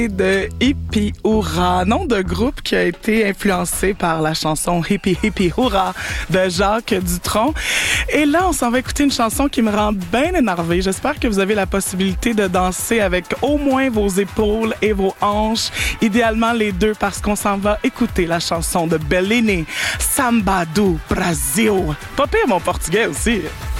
De Hippie Hurra, nom de groupe qui a été influencé par la chanson Hippie Hippie Hurra de Jacques Dutronc. Et là, on s'en va écouter une chanson qui me rend bien énervée. J'espère que vous avez la possibilité de danser avec au moins vos épaules et vos hanches, idéalement les deux, parce qu'on s'en va écouter la chanson de Bellini, Samba do Brasil. Pas pire mon portugais aussi.